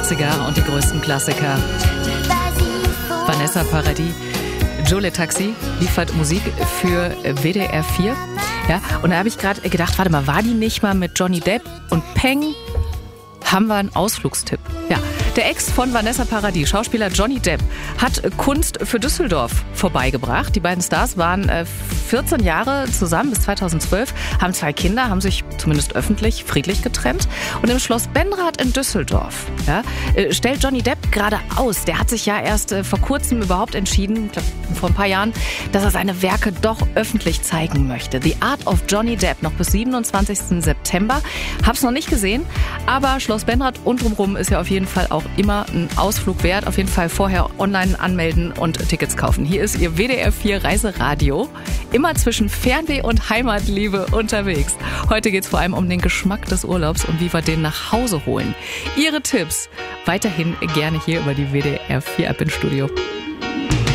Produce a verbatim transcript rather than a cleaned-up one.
achtziger und die größten Klassiker. Vanessa Paradis, Jolie Taxi liefert Musik für W D R vier. Ja, und da habe ich gerade gedacht, warte mal, war die nicht mal mit Johnny Depp und Peng? Haben wir einen Ausflugstipp. Ja, der Ex von Vanessa Paradis, Schauspieler Johnny Depp, hat Kunst für Düsseldorf vorbeigebracht. Die beiden Stars waren vierzehn Jahre zusammen bis zweitausendzwölf, haben zwei Kinder, haben sich zumindest öffentlich friedlich getrennt. Und im Schloss Benrath in Düsseldorf ja, stellt Johnny Depp gerade aus. Der hat sich ja erst vor kurzem überhaupt entschieden, ich glaube vor ein paar Jahren, dass er seine Werke doch öffentlich zeigen möchte. The Art of Johnny Depp, noch bis siebenundzwanzigsten September. Hab's noch nicht gesehen, aber Schloss Benrath und drumherum ist ja auf jeden Fall auch immer ein Ausflug wert. Auf jeden Fall vorher online anmelden und Tickets kaufen. Hier ist Ihr W D R vier Reiseradio. Immer zwischen Fernweh und Heimatliebe unterwegs. Heute geht es vor allem um den Geschmack des Urlaubs und wie wir den nach Hause holen. Ihre Tipps weiterhin gerne hier über die W D R vier App im Studio.